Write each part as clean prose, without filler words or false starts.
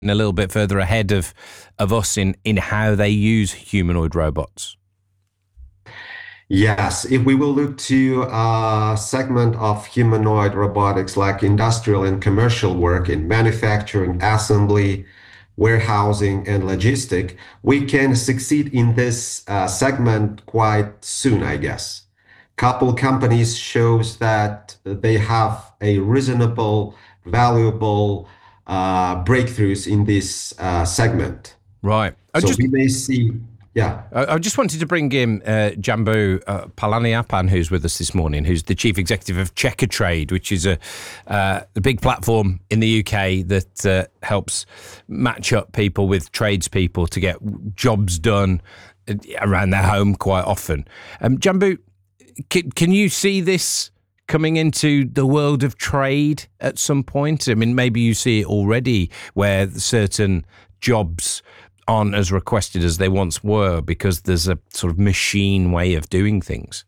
a little bit further ahead of us in how they use humanoid robots? Yes, if we will look to a segment of humanoid robotics like industrial and commercial work in manufacturing, assembly, warehousing, and logistic, we can succeed in this segment quite soon, I guess. Couple companies shows that they have a reasonable, valuable breakthroughs in this segment. Right. So we may see, yeah. I just wanted to bring in Jambu Palaniappan, who's with us this morning, who's the chief executive of Checkatrade, which is a big platform in the UK that helps match up people with tradespeople to get jobs done around their home quite often. Jambu, can you see this coming into the world of trade at some point? I mean, maybe you see it already where certain jobs aren't as requested as they once were because there's a sort of machine way of doing things.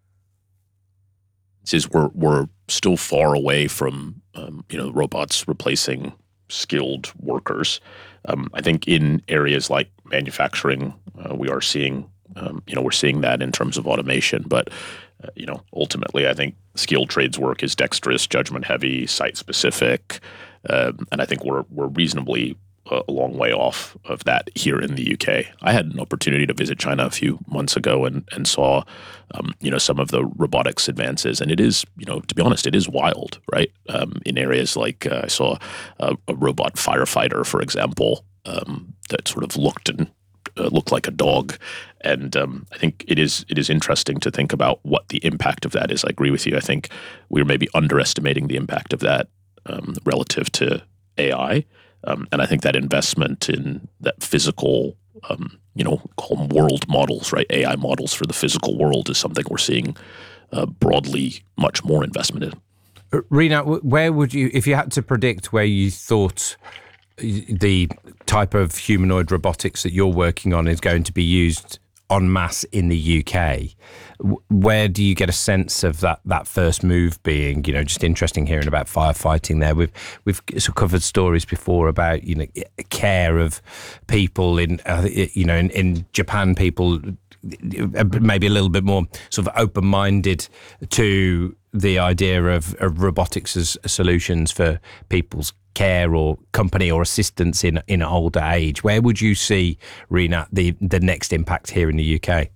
We're still far away from robots replacing skilled workers. I think in areas like manufacturing, we are seeing we're seeing that in terms of automation, but ultimately, I think skilled trades work is dexterous, judgment heavy, site specific, and I think we're reasonably a long way off of that here in the UK. I had an opportunity to visit China a few months ago and saw, some of the robotics advances, and it is, to be honest, it is wild, right? In areas like I saw a robot firefighter, for example, that sort of looked like a dog, and I think it is interesting to think about what the impact of that is. I agree with you. I think we're maybe underestimating the impact of that relative to AI. And I think that investment in that physical, call them world models, right? AI models for the physical world is something we're seeing broadly much more investment in. Rinat, where would you, if you had to predict where you thought the type of humanoid robotics that you're working on is going to be used en masse in the UK, where do you get a sense of that first move being? Just interesting hearing about firefighting there. We've sort of covered stories before about care of people in Japan. People maybe a little bit more sort of open-minded to the idea of robotics as solutions for people's care or company or assistance in older age. Where would you see, Rinat, the next impact here in the UK?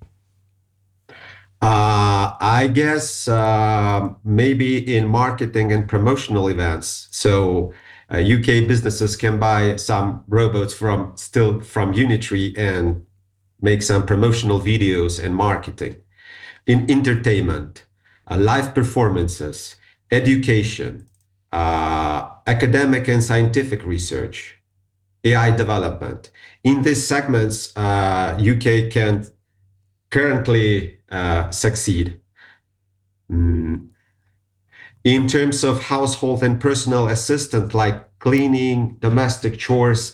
I guess maybe in marketing and promotional events. So UK businesses can buy some robots from Unitree and make some promotional videos and marketing. In entertainment, live performances, education, academic and scientific research, AI development. In these segments, UK can currently succeed. In terms of household and personal assistant, like cleaning, domestic chores,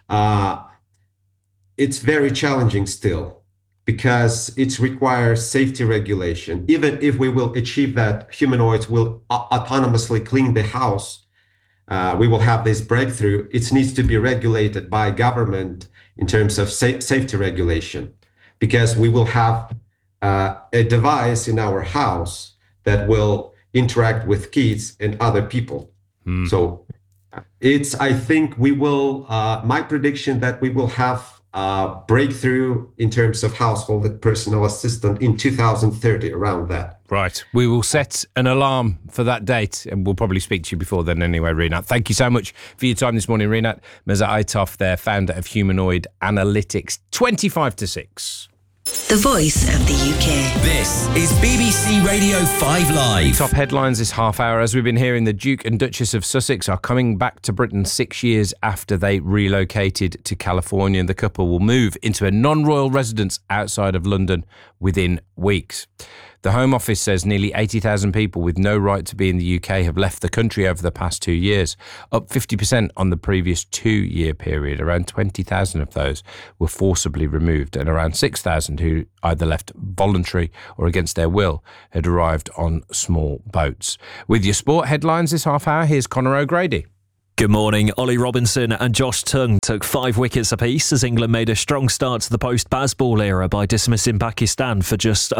it's very challenging still because it requires safety regulation. Even if we will achieve that humanoids will autonomously clean the house, we will have this breakthrough. It needs to be regulated by government in terms of safety regulation, because we will have a device in our house that will interact with kids and other people. So I think we will, my prediction that we will have breakthrough in terms of household and personal assistant in 2030, around that. Right. We will set an alarm for that date, and we'll probably speak to you before then anyway, Rinat. Thank you so much for your time this morning, Rinat. Mirza Aitov, there, founder of Humanoid Analytics. 25 to 6. The voice of the UK. This is BBC Radio 5 Live. Top headlines this half hour. As we've been hearing, the Duke and Duchess of Sussex are coming back to Britain 6 years after they relocated to California. The couple will move into a non-royal residence outside of London within weeks. The Home Office says nearly 80,000 people with no right to be in the UK have left the country over the past 2 years, up 50% on the previous 2-year period. Around 20,000 of those were forcibly removed, and around 6,000 who either left voluntary or against their will had arrived on small boats. With your sport headlines this half hour, here's Conor O'Grady. Good morning. Ollie Robinson and Josh Tung took 5 wickets apiece as England made a strong start to the post-Bazball era by dismissing Pakistan for just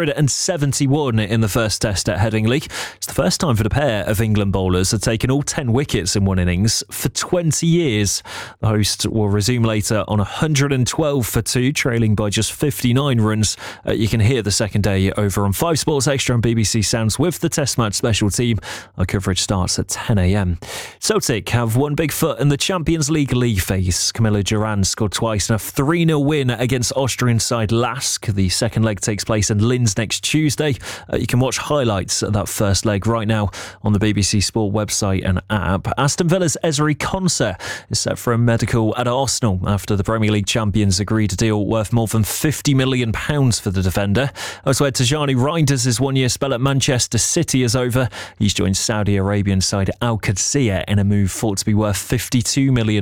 171 in the first test at Headingley. It's the first time for the pair of England bowlers have taken all 10 wickets in one innings for 20 years. The hosts will resume later on 112 for 2, trailing by just 59 runs. You can hear the second day over on 5 Sports Extra and BBC Sounds with the Test Match special team. Our coverage starts at 10 a.m. Celtic have one big foot in the Champions League phase. Camilla Duran scored twice in a 3-0 win against Austrian side Lask. The second leg takes place in Linz next Tuesday. You can watch highlights of that first leg right now on the BBC Sport website and app. Aston Villa's Ezri Konsa is set for a medical at Arsenal after the Premier League champions agreed a deal worth more than £50 million for the defender. Elsewhere, Tajani Reinders' one-year spell at Manchester City is over. He's joined Saudi Arabian side Al Qadsiya in a move thought to be worth £52 million.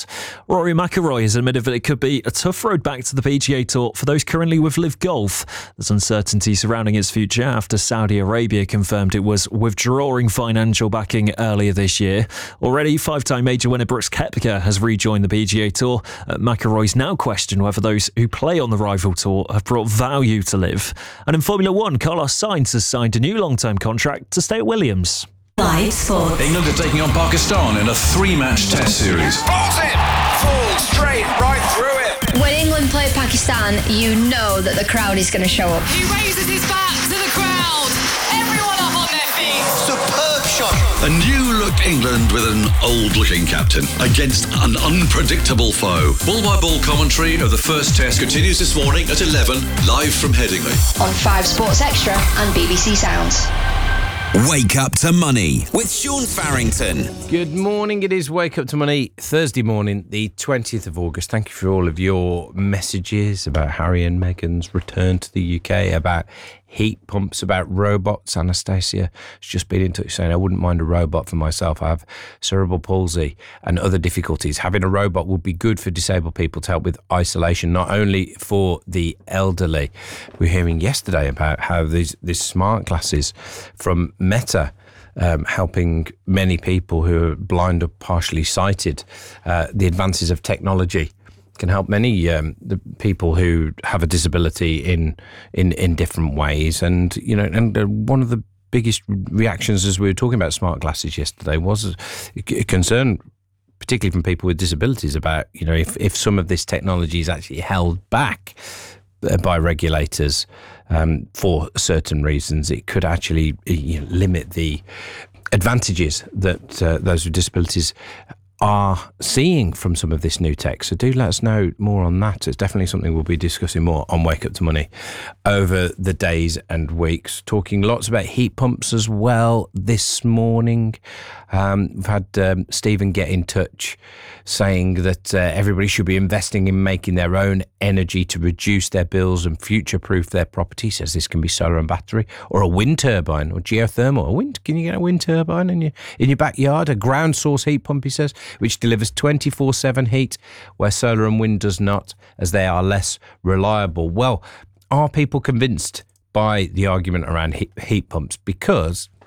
Rory McIlroy has admitted that it could be a tough road back to the PGA Tour for those currently with Live Golf. There's uncertainty surrounding its future after Saudi Arabia confirmed it was withdrawing financial backing earlier this year. Already, 5-time major winner Brooks Koepka has rejoined the PGA Tour. McIlroy's now questioned whether those who play on the rival tour have brought value to Live. And in Formula 1, Carlos Sainz has signed a new long-term contract to stay at Williams. Live Sport. England are taking on Pakistan in a 3-match test series. Balls in! Full straight right through it. When England play Pakistan, you know that the crowd is going to show up. He raises his bat to the crowd. Everyone up on their feet. Superb shot. A new-look England with an old-looking captain against an unpredictable foe. Ball-by-ball commentary of the first test continues this morning at 11, live from Headingley. On 5 Sports Extra and BBC Sounds. Wake Up to Money with Sean Farrington. Good morning. It is Wake Up to Money, Thursday morning, the 20th of August. Thank you for all of your messages about Harry and Meghan's return to the UK, about heat pumps, about robots. Anastasia has just been in touch saying, I wouldn't mind a robot for myself. I have cerebral palsy and other difficulties. Having a robot would be good for disabled people to help with isolation, not only for the elderly. We were hearing yesterday about how these smart glasses from Meta helping many people who are blind or partially sighted. The advances of technology can help many the people who have a disability in different ways. And one of the biggest reactions as we were talking about smart glasses yesterday was a concern, particularly from people with disabilities, about if some of this technology is actually held back by regulators for certain reasons, it could actually limit the advantages that those with disabilities are seeing from some of this new tech. So do let us know more on that. It's definitely something we'll be discussing more on Wake Up to Money over the days and weeks. Talking lots about heat pumps as well this morning. We've had Stephen get in touch saying that everybody should be investing in making their own energy to reduce their bills and future-proof their property. He says this can be solar and battery, or a wind turbine, or geothermal. Can you get a wind turbine in your backyard? A ground source heat pump, he says, which delivers 24/7 heat, where solar and wind does not, as they are less reliable. Well, are people convinced by the argument around heat pumps? Because